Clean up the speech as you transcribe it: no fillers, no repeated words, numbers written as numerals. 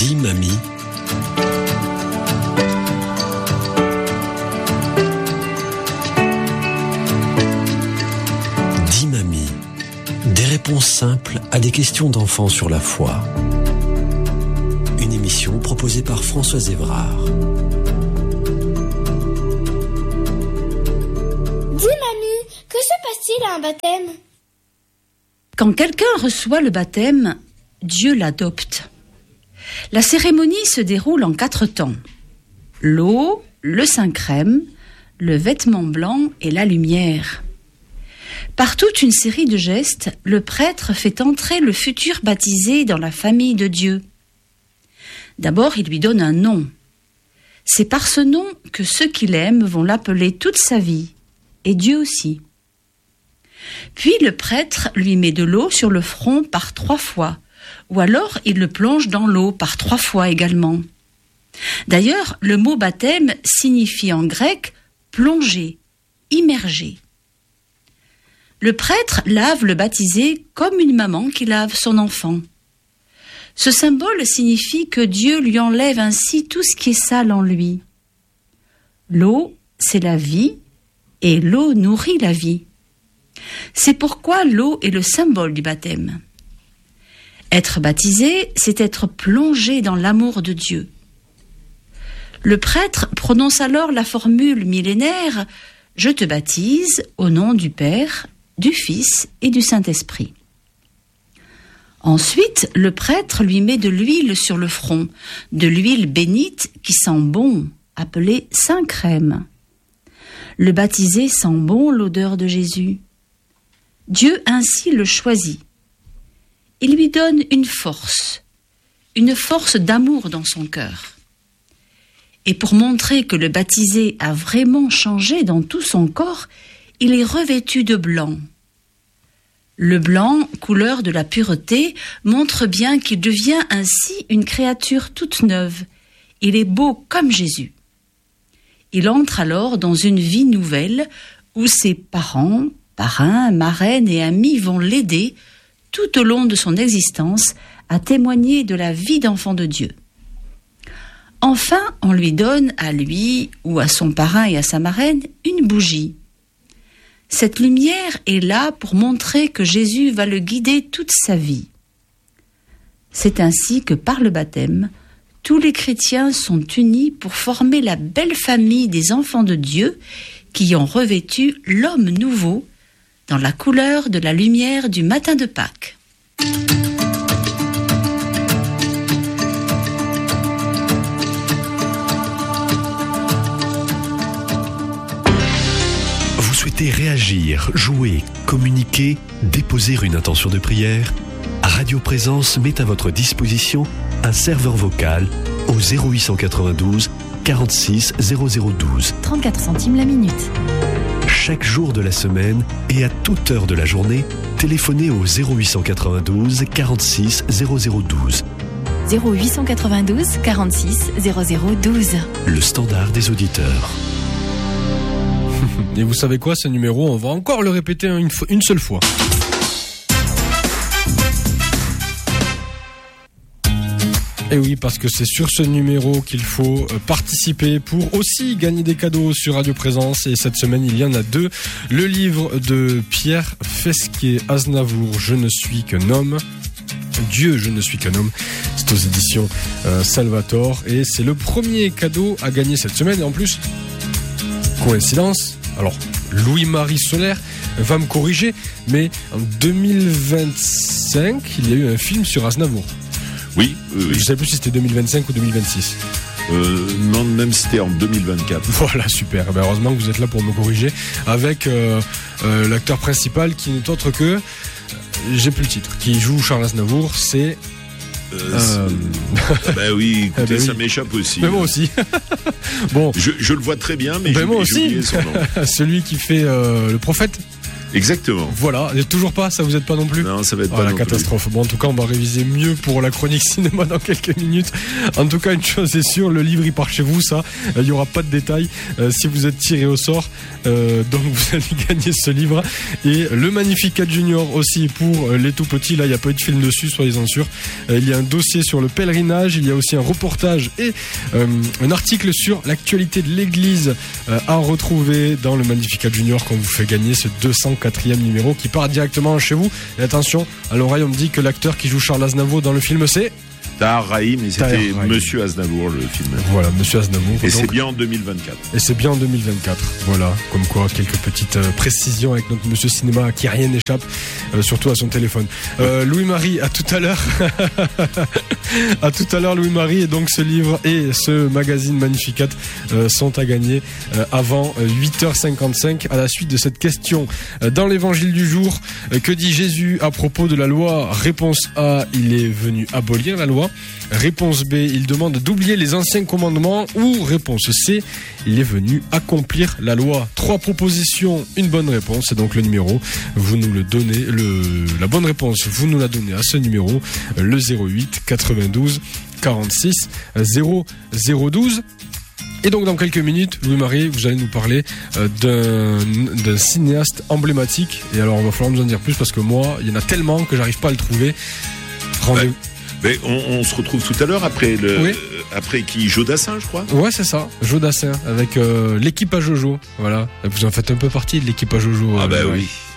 Dis mamie. Dis mamie. Des réponses simples à des questions d'enfants sur la foi. Une émission proposée par Françoise Évrard. Dis mamie, que se passe-t-il à un baptême ? Quand quelqu'un reçoit le baptême, Dieu l'adopte. La cérémonie se déroule en 4 temps. L'eau, le Saint-Crème, le vêtement blanc et la lumière. Par toute une série de gestes, le prêtre fait entrer le futur baptisé dans la famille de Dieu. D'abord, il lui donne un nom. C'est par ce nom que ceux qui l'aiment vont l'appeler toute sa vie, et Dieu aussi. Puis le prêtre lui met de l'eau sur le front par 3 fois, ou alors il le plonge dans l'eau par 3 fois également. D'ailleurs, le mot baptême signifie en grec plonger, immerger. Le prêtre lave le baptisé comme une maman qui lave son enfant. Ce symbole signifie que Dieu lui enlève ainsi tout ce qui est sale en lui. L'eau, c'est la vie, et l'eau nourrit la vie. C'est pourquoi l'eau est le symbole du baptême. Être baptisé, c'est être plongé dans l'amour de Dieu. Le prêtre prononce alors la formule millénaire « Je te baptise au nom du Père, du Fils et du Saint-Esprit ». Ensuite, le prêtre lui met de l'huile sur le front, de l'huile bénite qui sent bon, appelée Saint-Crème. Le baptisé sent bon l'odeur de Jésus. Dieu ainsi le choisit. Il lui donne une force d'amour dans son cœur. Et pour montrer que le baptisé a vraiment changé dans tout son corps, il est revêtu de blanc. Le blanc, couleur de la pureté, montre bien qu'il devient ainsi une créature toute neuve. Il est beau comme Jésus. Il entre alors dans une vie nouvelle où ses parents, parrains, marraines et amis vont l'aider tout au long de son existence à témoigner de la vie d'enfant de Dieu. Enfin, on lui donne à lui ou à son parrain et à sa marraine une bougie. Cette lumière est là pour montrer que Jésus va le guider toute sa vie. C'est ainsi que par le baptême, tous les chrétiens sont unis pour former la belle famille des enfants de Dieu qui ont revêtu l'homme nouveau dans la couleur de la lumière du matin de Pâques. Vous souhaitez réagir, jouer, communiquer, déposer une intention de prière ? Radio Présence met à votre disposition un serveur vocal au 0892 46 0012. 34 centimes la minute. Chaque jour de la semaine et à toute heure de la journée, téléphonez au 0892 46 0012. 0892 46 0012. Le standard des auditeurs. Et vous savez quoi, ce numéro, on va encore le répéter une seule fois. Et oui, parce que c'est sur ce numéro qu'il faut participer pour aussi gagner des cadeaux sur Radio Présence. Et cette semaine, il y en a 2. Le livre de Pierre Fesquier-Aznavour, Je ne suis qu'un homme. Dieu, je ne suis qu'un homme. C'est aux éditions Salvator. Et c'est le premier cadeau à gagner cette semaine. Et en plus, coïncidence, alors Louis-Marie Solaire va me corriger, mais en 2025, il y a eu un film sur Aznavour. Oui. Je ne sais plus si c'était 2025 ou 2026. Non, même c'était en 2024. Voilà, super. Ben, heureusement que vous êtes là pour me corriger. Avec l'acteur principal qui n'est autre que... j'ai plus le titre. Qui joue Charles Aznavour, c'est... Bah oui, écoutez, ça oui. m'échappe aussi. Mais moi aussi. Bon. Je le vois très bien, mais moi j'ai oublié aussi. son nom. Celui qui fait le prophète. Exactement. Voilà, et toujours pas, ça vous aide pas non plus? Non, ça va être pas la non catastrophe. Bon, en tout cas, on va réviser mieux pour la chronique cinéma dans quelques minutes. En tout cas, une chose est sûre, le livre il part chez vous, ça. Il y aura pas de détails. Si vous êtes tiré au sort, donc vous allez gagner ce livre. Et le Magnificat Junior aussi pour les tout petits. Là, il n'y a pas eu de film dessus, soyez-en sûrs. Il y a un dossier sur le pèlerinage. Il y a aussi un reportage et un article sur l'actualité de l'église à retrouver dans le Magnificat Junior qu'on vous fait gagner ce 204e numéro qui part directement chez vous. Et attention, à l'oreille, on me dit que l'acteur qui joue Charles Aznavour dans le film, c'est Tahar Rahim, et Tahar c'était Rahim. Monsieur Aznavour, le film. Voilà, Monsieur Aznavour. Et Donc, c'est bien en 2024. et c'est bien en 2024. Voilà, comme quoi, quelques petites précisions avec notre Monsieur Cinéma à qui rien n'échappe, surtout à son téléphone. Louis-Marie, à tout à l'heure. À tout à l'heure, Louis-Marie. Et donc, ce livre et ce magazine Magnificat sont à gagner avant 8h55 à la suite de cette question. Dans l'évangile du jour, que dit Jésus à propos de la loi? Réponse A, il est venu abolir la loi. Réponse B, il demande d'oublier les anciens commandements. Ou réponse C, il est venu accomplir la loi. 3 propositions, une bonne réponse. C'est donc le numéro. Vous nous le donnez. La bonne réponse, vous nous la donnez à ce numéro. Le 08 92 46 0012. Et donc dans quelques minutes, Louis-Marie, vous allez nous parler d'un cinéaste emblématique. Et alors on va falloir nous en dire plus parce que moi, il y en a tellement que j'arrive pas à le trouver. Rendez-vous. Mais on se retrouve tout à l'heure après après qui? Jodassin, je crois. Ouais, c'est ça, Jodassin avec l'équipe à Jojo. Voilà, vous en faites un peu partie de l'équipe à Jojo. Ah bah oui.